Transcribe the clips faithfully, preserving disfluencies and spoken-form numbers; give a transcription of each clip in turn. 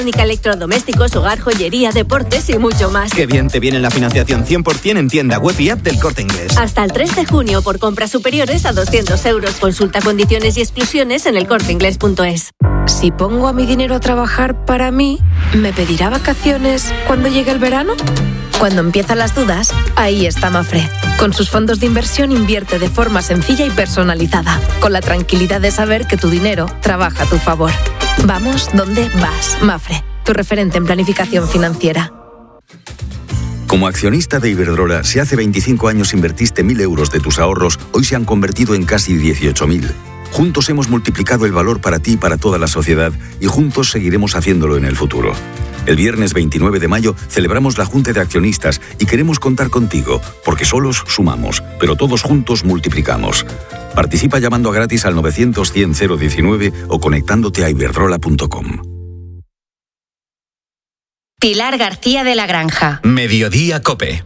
Electrodomésticos, hogar, joyería, deportes y mucho más. Qué bien te viene la financiación cien por ciento en tienda web y app del Corte Inglés. Hasta el tres de junio por compras superiores a doscientos euros. Consulta condiciones y exclusiones en el corte inglés punto es. Si pongo a mi dinero a trabajar para mí, ¿me pedirá vacaciones cuando llegue el verano? Cuando empiezan las dudas, ahí está Mafre. Con sus fondos de inversión invierte de forma sencilla y personalizada, con la tranquilidad de saber que tu dinero trabaja a tu favor. Vamos donde vas, Mafre, tu referente en planificación financiera. Como accionista de Iberdrola, si hace veinticinco años invertiste mil euros de tus ahorros, hoy se han convertido en casi dieciocho mil. Juntos hemos multiplicado el valor para ti y para toda la sociedad y juntos seguiremos haciéndolo en el futuro. El viernes veintinueve de mayo celebramos la Junta de Accionistas y queremos contar contigo, porque solos sumamos, pero todos juntos multiplicamos. Participa llamando gratis al novecientos cien cero diecinueve o conectándote a iberdrola punto com. Pilar García de la Granja. Mediodía Cope.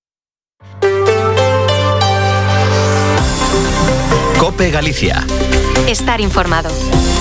Cope Galicia. Estar informado.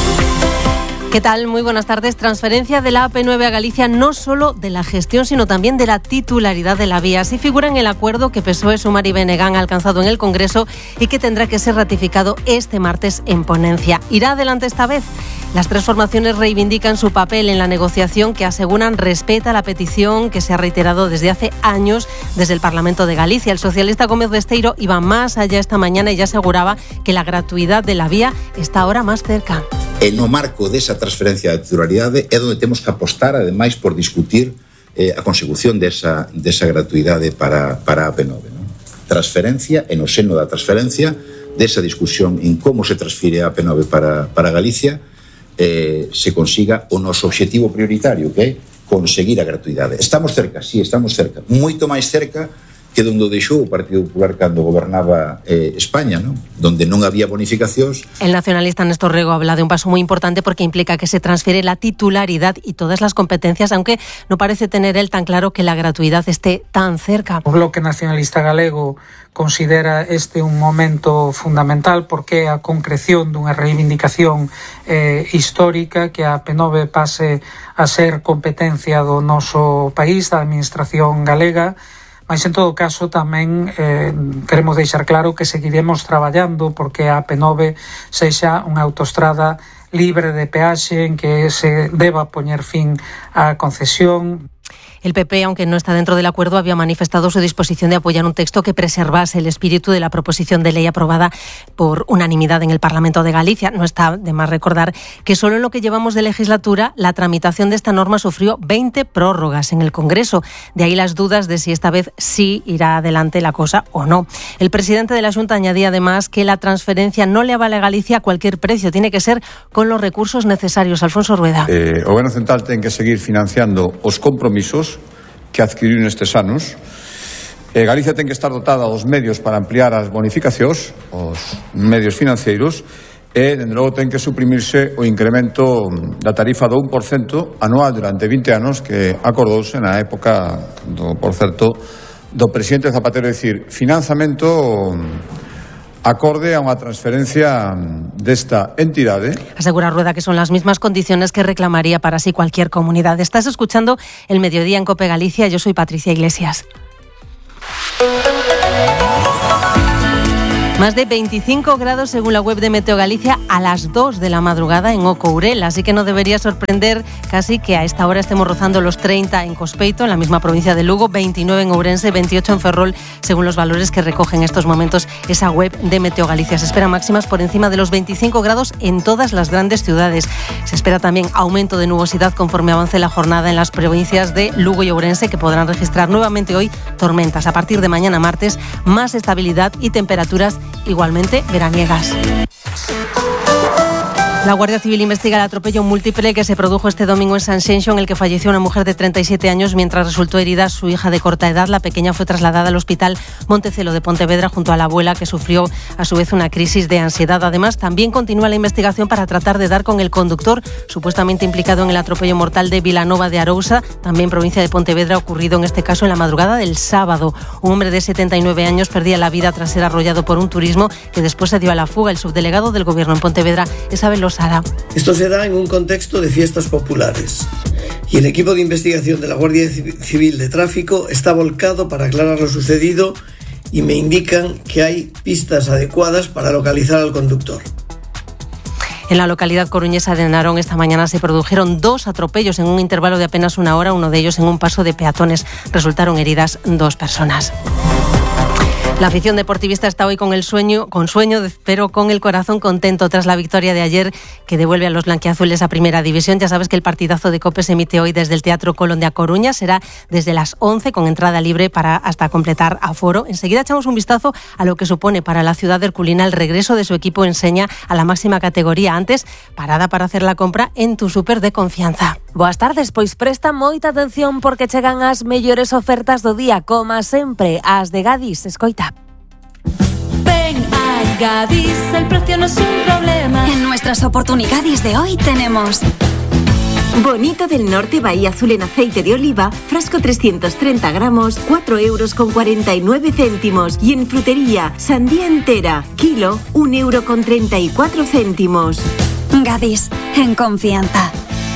¿Qué tal? Muy buenas tardes. Transferencia de la A P nueve a Galicia, no solo de la gestión, sino también de la titularidad de la vía. Así figura en el acuerdo que P S O E, Sumar y B N G han alcanzado en el Congreso y que tendrá que ser ratificado este martes en ponencia. ¿Irá adelante esta vez? Las tres formaciones reivindican su papel en la negociación, que aseguran respeta la petición que se ha reiterado desde hace años desde el Parlamento de Galicia. El socialista Gómez Besteiro iba más allá esta mañana y ya aseguraba que la gratuidad de la vía está ahora más cerca. E no marco desa transferencia de titularidade é onde temos que apostar, ademais, por discutir eh, a consecución desa, desa gratuidade para, para a A P nove. Non? Transferencia, e no seno da transferencia, desa discusión en como se transfire a A P nove para, para Galicia, eh, se consiga o noso obxectivo prioritario, que é conseguir a gratuidade. Estamos cerca, sí, estamos cerca. Moito máis cerca que donde deixou o Partido Popular cando gobernaba eh, España, ¿no? Donde non había bonificacións. El nacionalista Néstor Rego habla de un paso muy importante porque implica que se transfiere la titularidad y todas las competencias, aunque no parece tener él tan claro que la gratuidad esté tan cerca. O Bloque Nacionalista Galego considera este un momento fundamental porque a concreción dunha reivindicación eh, histórica, que a A P nove pase a ser competencia do noso país, da administración galega. Mas, en todo caso, tamén eh, queremos deixar claro que seguiremos traballando porque a A P nove sexa unha autoestrada libre de peaxe en que se deba poñer fin á concesión. El P P, aunque no está dentro del acuerdo, había manifestado su disposición de apoyar un texto que preservase el espíritu de la proposición de ley aprobada por unanimidad en el Parlamento de Galicia. No está de más recordar que solo en lo que llevamos de legislatura la tramitación de esta norma sufrió veinte prórrogas en el Congreso. De ahí las dudas de si esta vez sí irá adelante la cosa o no. El presidente de la Xunta añadía además que la transferencia no le vale a Galicia a cualquier precio, tiene que ser con los recursos necesarios. Alfonso Rueda. Eh, o Goberno Central ten que seguir financiando os compromisos que adquiriu nestes anos. Eh, Galicia ten que estar dotada dos medios para ampliar as bonificacións, os medios financeiros, e, dende logo, ten que suprimirse o incremento da tarifa do un por cento anual durante vinte anos que acordouse na época, do, por certo, do presidente Zapatero, é dicir, financiamento acorde a unha transferencia desta entidade. Asegura Rueda que son las mismas condiciones que reclamaría para sí cualquier comunidad. Estás escuchando El Mediodía en Cope Galicia. Yo soy Patricia Iglesias. Más de veinticinco grados según la web de Meteo Galicia a las dos de la madrugada en Ocourel, así que no debería sorprender casi que a esta hora estemos rozando los treinta en Cospeito, en la misma provincia de Lugo, veintinueve en Ourense, veintiocho en Ferrol, según los valores que recoge en estos momentos esa web de Meteo Galicia. Se esperan máximas por encima de los veinticinco grados en todas las grandes ciudades. Se espera también aumento de nubosidad conforme avance la jornada en las provincias de Lugo y Ourense, que podrán registrar nuevamente hoy tormentas. A partir de mañana martes, más estabilidad y temperaturas igualmente veraniegas. La Guardia Civil investiga el atropello múltiple que se produjo este domingo en Sanxenxo, en el que falleció una mujer de treinta y siete años mientras resultó herida su hija de corta edad. La pequeña fue trasladada al Hospital Montecelo de Pontevedra junto a la abuela, que sufrió a su vez una crisis de ansiedad. Además, también continúa la investigación para tratar de dar con el conductor supuestamente implicado en el atropello mortal de Vilanova de Arousa, también provincia de Pontevedra, ocurrido en este caso en la madrugada del sábado. Un hombre de setenta y nueve años perdía la vida tras ser arrollado por un turismo que después se dio a la fuga. El subdelegado del Gobierno en Pontevedra es Abel Losada. pasada. Esto se da en un contexto de fiestas populares y el equipo de investigación de la Guardia Civil de Tráfico está volcado para aclarar lo sucedido y me indican que hay pistas adecuadas para localizar al conductor. En la localidad coruñesa de Narón esta mañana se produjeron dos atropellos en un intervalo de apenas una hora, uno de ellos en un paso de peatones. Resultaron heridas dos personas. La afición deportivista está hoy con el sueño, con sueño, pero con el corazón contento tras la victoria de ayer que devuelve a los blanquiazules a Primera División. Ya sabes que el partidazo de COPE se emite hoy desde el Teatro Colón de A Coruña. Será desde las once con entrada libre para hasta completar aforo. Enseguida echamos un vistazo a lo que supone para la ciudad herculina el regreso de su equipo Enseña a la máxima categoría. Antes, parada para hacer la compra en tu súper de confianza. Boas tardes, pois presta moita atención porque chegan as mellores ofertas do día, como sempre, as de Gadis. Escoita. Ven a Gadis, el precio no es un problema. En nuestras oportunidades de hoy tenemos Bonito del Norte Bahía Azul en aceite de oliva, frasco trescientos treinta gramos, cuatro euros con cuarenta y nueve céntimos. Y en frutería, sandía entera, kilo, un euro con treinta y cuatro céntimos. Gadis, en confianza.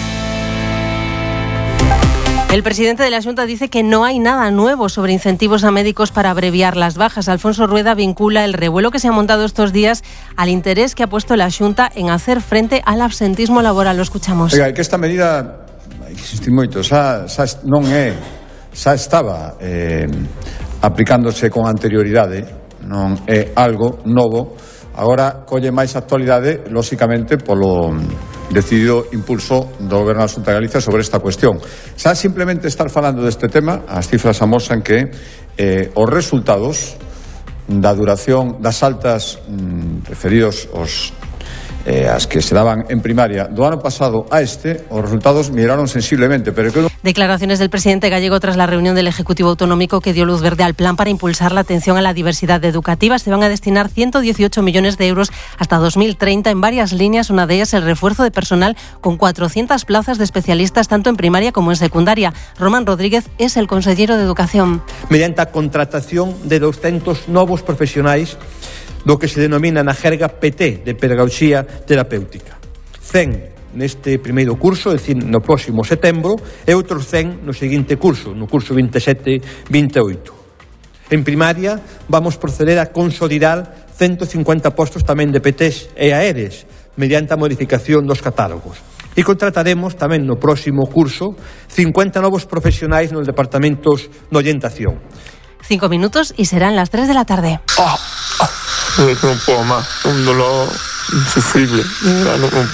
El presidente de la Xunta dice que no hay nada nuevo sobre incentivos a médicos para abreviar las bajas. Alfonso Rueda vincula el revuelo que se ha montado estos días al interés que ha puesto la Xunta en hacer frente al absentismo laboral. Lo escuchamos. Oiga, que esta medida, hai que insistir moito, xa, xa non é, xa estaba eh, aplicándose con anterioridade, non é algo novo. Agora colle máis actualidade, lóxicamente, polo decidido impulso do Goberno da Xunta de Galicia sobre esta cuestión. Xa simplemente estar falando deste tema, as cifras amosan que eh, os resultados da duración das altas mm, referidos aos Eh, as que se daban en primaria do ano pasado a este, os resultados melloraron sensiblemente, pero que... Declaraciones del presidente gallego tras la reunión del Ejecutivo Autonómico que dio luz verde al plan para impulsar la atención a la diversidad educativa. Se van a destinar ciento dieciocho millones de euros hasta dos mil treinta en varias líneas, una de ellas el refuerzo de personal con cuatrocientas plazas de especialistas tanto en primaria como en secundaria. Román Rodríguez es el consellero de Educación. Mediante a contratación de doscientos novos profesionais do que se denomina na jerga P T, de Pedagogía Terapéutica. cen neste primeiro curso, é dicir, no próximo setembro, e outros cen no seguinte curso, no curso veintisiete veintioito. En primaria, vamos proceder a consolidar ciento cincuenta postos tamén de P Ts e A E R Es, mediante a modificación dos catálogos. E contrataremos tamén no próximo curso cincuenta novos profesionais nos departamentos de orientación. Cinco minutos y serán las tres de la tarde. Oh, oh. No puedo más, un dolor insufrible. No, no, no.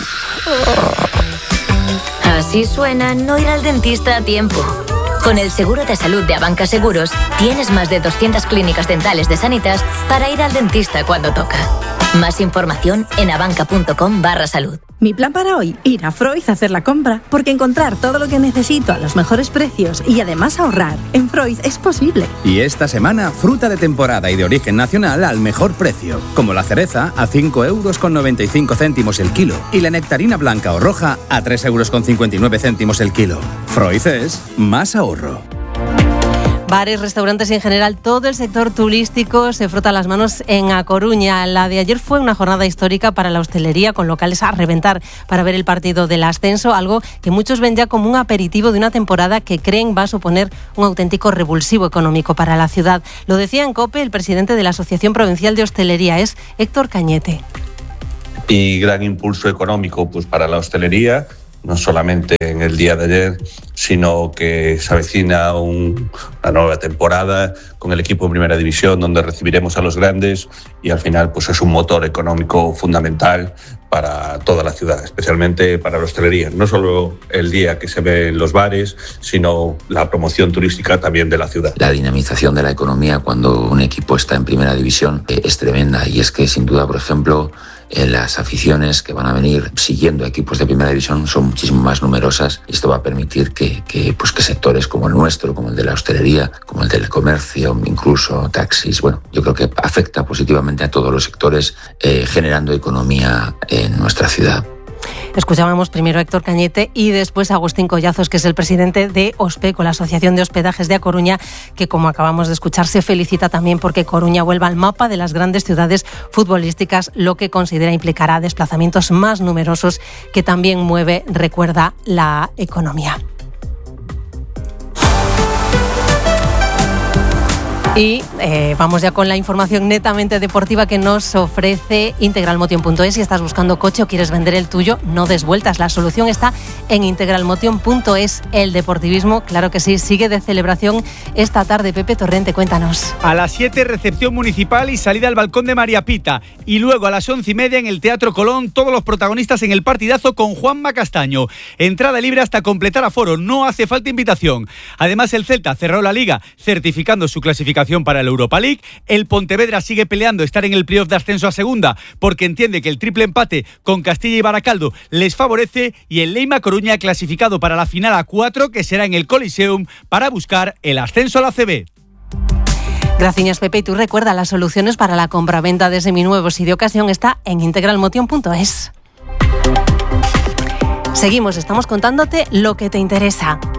Así suena no ir al dentista a tiempo. Con el seguro de salud de Abanca Seguros, tienes más de doscientas clínicas dentales de Sanitas para ir al dentista cuando toca. Más información en abanca.com barra salud. Mi plan para hoy, ir a Freud a hacer la compra, porque encontrar todo lo que necesito a los mejores precios y además ahorrar en Freud es posible. Y esta semana, fruta de temporada y de origen nacional al mejor precio, como la cereza a cinco euros con noventa y cinco céntimos el kilo y la nectarina blanca o roja a tres euros con cincuenta y nueve céntimos el kilo. Freud es más ahorro. Bares, restaurantes y en general todo el sector turístico se frota las manos en A Coruña. La de ayer fue una jornada histórica para la hostelería, con locales a reventar para ver el partido del ascenso, algo que muchos ven ya como un aperitivo de una temporada que creen va a suponer un auténtico revulsivo económico para la ciudad. Lo decía en COPE el presidente de la Asociación Provincial de Hostelería, es Héctor Cañete. Y gran impulso económico pues para la hostelería, no solamente en el día de ayer, sino que se avecina un, una nueva temporada con el equipo en Primera División, donde recibiremos a los grandes y al final pues es un motor económico fundamental para toda la ciudad, especialmente para la hostelería. No solo el día que se ve en los bares, sino la promoción turística también de la ciudad. La dinamización de la economía cuando un equipo está en Primera División es tremenda, y es que sin duda, por ejemplo, en las aficiones que van a venir siguiendo equipos de Primera División son muchísimo más numerosas, y esto va a permitir que, que, pues que sectores como el nuestro, como el de la hostelería, como el del comercio, incluso taxis, bueno, yo creo que afecta positivamente a todos los sectores, eh, generando economía en nuestra ciudad. Escuchábamos primero a Héctor Cañete y después a Agustín Collazos, que es el presidente de OSPECO, la Asociación de Hospedajes de A Coruña, que, como acabamos de escuchar, se felicita también porque Coruña vuelva al mapa de las grandes ciudades futbolísticas, lo que considera implicará desplazamientos más numerosos, que también mueve, recuerda, la economía. Y eh, vamos ya con la información netamente deportiva que nos ofrece integralmotion punto es. Si estás buscando coche o quieres vender el tuyo, no des vueltas. La solución está en integralmotion punto es. El deportivismo, claro que sí, sigue de celebración esta tarde. Pepe Torrente, cuéntanos. A las siete, recepción municipal y salida al balcón de María Pita. Y luego a las once y media en el Teatro Colón, todos los protagonistas en el partidazo con Juanma Castaño. Entrada libre hasta completar aforo, no hace falta invitación. Además, el Celta cerró la Liga, certificando su clasificación para la Europa League. El Pontevedra sigue peleando estar en el playoff de ascenso a segunda porque entiende que el triple empate con Castilla y Baracaldo les favorece, y el Leima Coruña clasificado para la final a cuatro, que será en el Coliseum, para buscar el ascenso a la A C B. Gracias, Pepe. Y tú recuerda, las soluciones para la compraventa de seminuevos y de ocasión está en integralmotion punto es. Seguimos, estamos contándote lo que te interesa.